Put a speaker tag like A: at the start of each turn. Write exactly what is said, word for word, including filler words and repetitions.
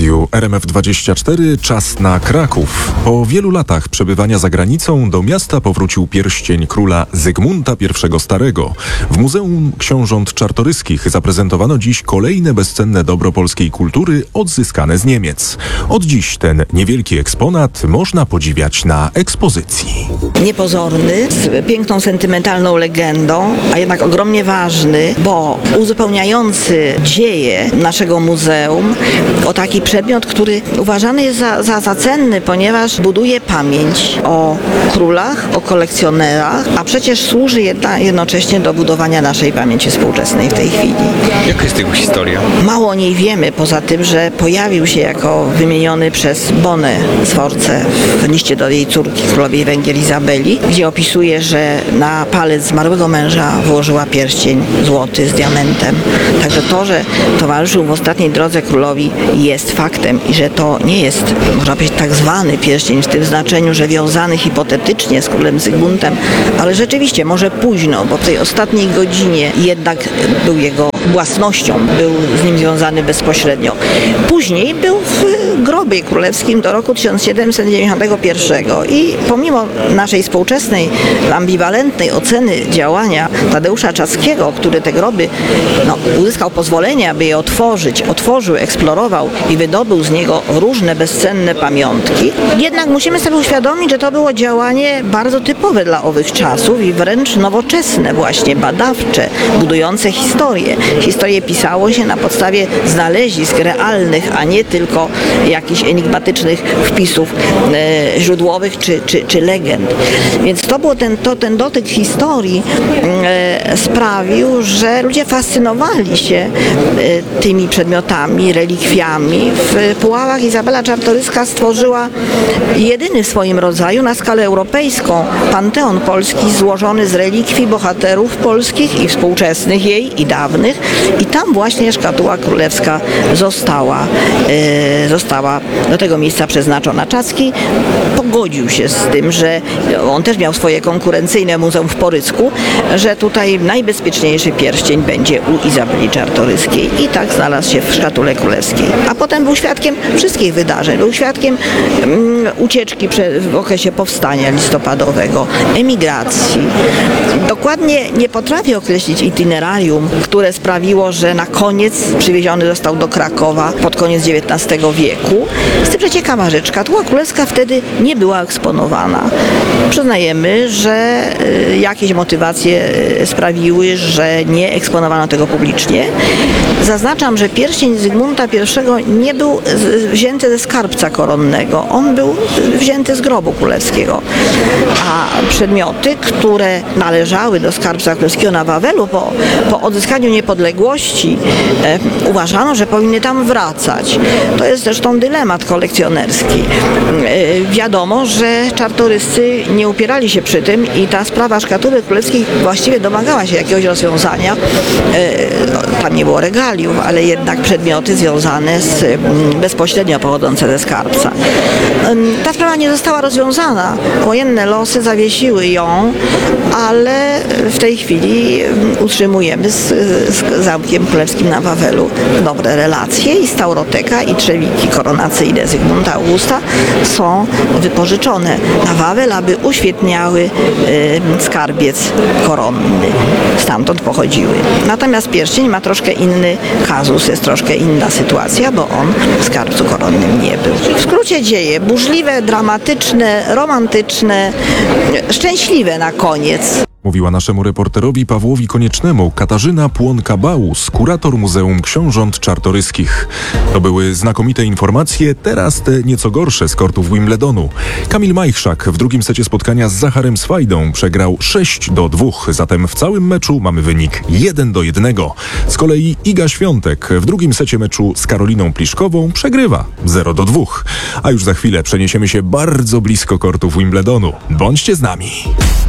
A: radiu R M F dwadzieścia cztery czas na Kraków. Po wielu latach przebywania za granicą do miasta powrócił pierścień króla Zygmunta I Starego. W Muzeum Książąt Czartoryskich zaprezentowano dziś kolejne bezcenne dobro polskiej kultury odzyskane z Niemiec. Od dziś ten niewielki eksponat można podziwiać na ekspozycji.
B: Niepozorny, z piękną, sentymentalną legendą, a jednak ogromnie ważny, bo uzupełniający dzieje naszego muzeum o taki przedmiot, który uważany jest za, za, za cenny, ponieważ buduje pamięć o królach, o kolekcjonerach, a przecież służy jedna, jednocześnie do budowania naszej pamięci współczesnej w tej chwili.
C: Jaka jest jego historia?
B: Mało o niej wiemy, poza tym, że pojawił się jako wymieniony przez Bonę Sforcę w liście do jej córki, królowej Węgier Izabeli, gdzie opisuje, że na palec zmarłego męża włożyła pierścień złoty z diamentem. Także to, że towarzyszył w ostatniej drodze królowi, jest faktem i że to nie jest, można powiedzieć, tak zwany pierścień w tym znaczeniu, że wiązany hipotetycznie z królem Zygmuntem, ale rzeczywiście może późno, bo w tej ostatniej godzinie jednak był jego własnością, był z nim związany bezpośrednio. Później był w grobie królewskim do roku tysiąc siedemset dziewięćdziesiątego pierwszego i pomimo naszej współczesnej, ambiwalentnej oceny działania Tadeusza Czaskiego, który te groby no, uzyskał pozwolenie, aby je otworzyć, otworzył, eksplorował i wydobył z niego różne bezcenne pamiątki, jednak musimy sobie uświadomić, że to było działanie bardzo typowe dla owych czasów i wręcz nowoczesne, właśnie badawcze, budujące historię. Historię pisało się na podstawie znalezisk realnych, a nie tylko jakichś enigmatycznych wpisów e, źródłowych czy, czy, czy legend. Więc to był ten, to, ten dotyk historii e, sprawił, że ludzie fascynowali się e, tymi przedmiotami, relikwiami. W Puławach Izabela Czartoryska stworzyła jedyny w swoim rodzaju na skalę europejską panteon polski złożony z relikwii bohaterów polskich i współczesnych jej i dawnych. I tam właśnie szkatuła królewska została, e, została do tego miejsca przeznaczona. Czacki pogodził się z tym, że on też miał swoje konkurencyjne muzeum w Porycku, że tutaj najbezpieczniejszy pierścień będzie u Izabeli Czartoryskiej i tak znalazł się w szkatule królewskiej. A potem był świadkiem wszystkich wydarzeń. Był świadkiem um, ucieczki w okresie powstania listopadowego, emigracji. Dokładnie nie potrafię określić itinerarium, które sprawiło, że na koniec przywieziony został do Krakowa pod koniec dziewiętnastego wieku. Z tym, że ciekawa rzecz, szkatuła królewska wtedy nie była eksponowana. Przyznajemy, że y, jakieś motywacje y, sprawiły, że nie eksponowano tego publicznie. Zaznaczam, że pierścień Zygmunta I nie był z, wzięty ze skarbca koronnego. On był wzięty z grobu królewskiego. A przedmioty, które należały do skarbca królewskiego na Wawelu po, po odzyskaniu niepodległości e, uważano, że powinny tam wracać. To jest zresztą dylemat kolekcjonerski. E, wiadomo, że czartoryscy nie upierali się przy tym i ta sprawa szkatuły królewskiej właściwie domagała się jakiegoś rozwiązania. E, tam nie było regaliów, ale jednak przedmioty związane z bezpośrednio pochodzące ze skarbca. E, ta sprawa nie została rozwiązana. Wojenne losy zawiesiły ją, ale w tej chwili utrzymujemy z, z Zamkiem Królewskim na Wawelu dobre relacje i stauroteka i trzewiki koronacyjne Zygmunta Augusta są wypożyczone na Wawel, aby uświetniały y, skarbiec koronny. Stamtąd pochodziły. Natomiast pierścień ma troszkę inny kazus, jest troszkę inna sytuacja, bo on w skarbcu koronnym nie był. W skrócie dzieje burzliwe, dramatyczne, romantyczne, szczęśliwe na koniec.
A: Mówiła naszemu reporterowi Pawłowi Koniecznemu Katarzyna Płonka-Bałus, kurator Muzeum Książąt Czartoryskich. To były znakomite informacje, teraz te nieco gorsze z kortów Wimbledonu. Kamil Majchrzak w drugim secie spotkania z Zacharem Swajdą przegrał sześć do dwóch, zatem w całym meczu mamy wynik jeden do jednego. Z kolei Iga Świątek w drugim secie meczu z Karoliną Pliszkową przegrywa zero do dwóch. A już za chwilę przeniesiemy się bardzo blisko kortów Wimbledonu. Bądźcie z nami.